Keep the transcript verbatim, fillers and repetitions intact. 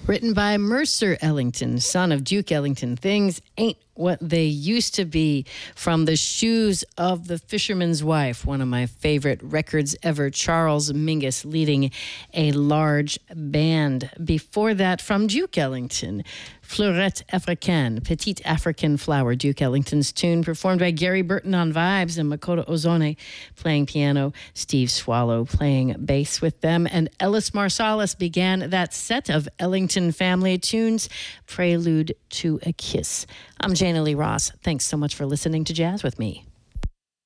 Written by Mercer Ellington, son of Duke Ellington. Things ain't what they used to be, from The Shoes of the Fisherman's Wife, one of my favorite records ever. Charles Mingus leading a large band. Before that, from Duke Ellington, Fleurette Africaine, Petite African Flower, Duke Ellington's tune, performed by Gary Burton on vibes and Makoto Ozone playing piano, Steve Swallow playing bass with them, and Ellis Marsalis began that set of Ellington family tunes, Prelude to a Kiss. I'm Jana Lee Ross. Thanks so much for listening to Jazz with Me.